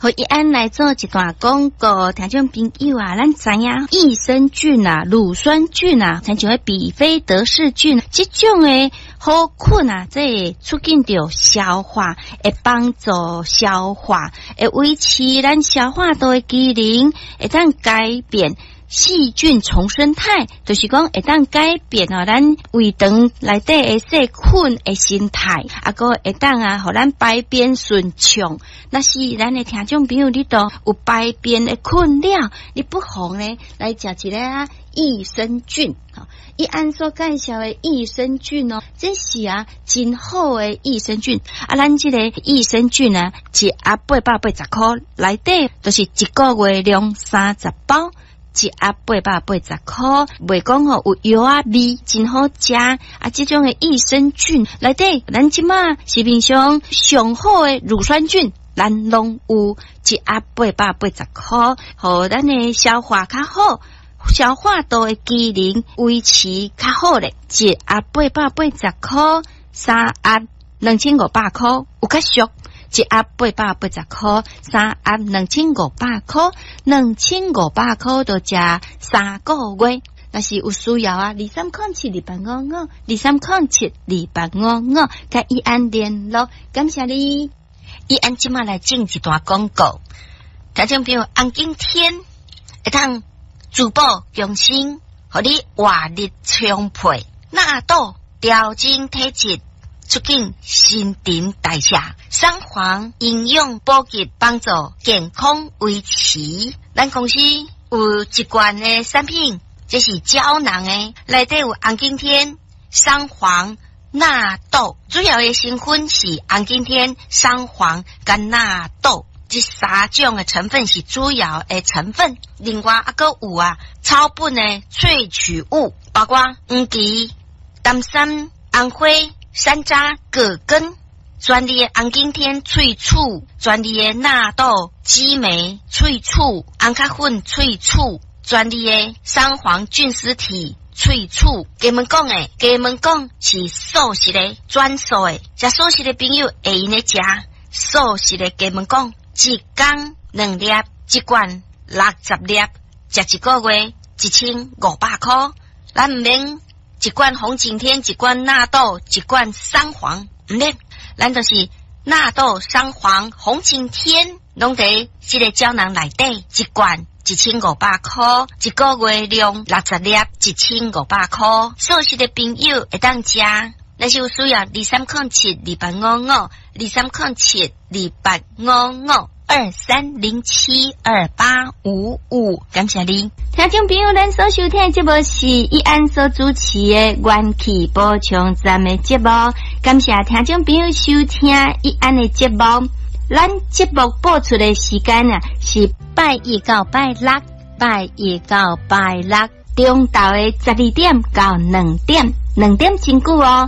和一安来做一段广告，听众朋友啊，咱知影益生菌啊、乳酸菌啊，像像比菲德氏菌，这种的好菌啊，这促进着消化，会帮助消化，会维持咱消化道的机能，会当改变细菌重生态，就是讲会当改变咱胃肠内底的细菌的形态，个会当互咱排便顺畅。那是咱的听众朋友，你都有排便的困扰，你不妨呢来食一个益生菌。伊按所介绍的益生菌这是真好的益生菌。咱这个益生菌一盒880块，内底就是一个月量30包。一盒880块，袂讲有药味，真好食。这种的益生菌内底，咱即马市面上上好的乳酸菌，咱拢有一盒880块，互咱的消化较好，消化道的机能维持较好咧。一盒880块，3盒2500块，有较俗。一盒880块，3盒2500块，2500块就食3个月。若是有需要23072855，23072855，甲伊安联络。感谢你，伊安即马来进一段广告。听众朋友，红景天会当珠宝用心，互你活力充沛，纳豆调整体质。促进新陈代谢，三黄营养补给，帮助健康维持。咱公司有一罐的产品，这是胶囊的，内底有红景天、三黄、纳豆，主要的成分是红景天、三黄跟纳豆，这三种的成分是主要的成分。另外还有草本的萃取物，包括黄芪、丹参、红花。山楂、葛根，专利的红景天萃取，专利的纳豆、激酶萃取，红咖粉萃取，专利的三黄菌丝体萃取。给们讲是素食的，专属的，食素食的朋友会用来食素食的。给们讲，一天2粒，一罐60粒，食一个月1500块，咱唔免。一罐红景天，一罐纳豆，一罐三黄，唔免，咱就是纳豆、三黄、红景天，拢在这个胶囊内底，一罐1500块，一个月量60粒，1500块。素食的朋友会当食，若是有需要23072855，23072855，感谢你。听众朋友，咱所收听的节目是伊安所主持的元气补充站的节目，感谢听众朋友收听伊安的节目。咱节目播出的时间是拜一到拜六，中昼的12点到2点，2点真久哦。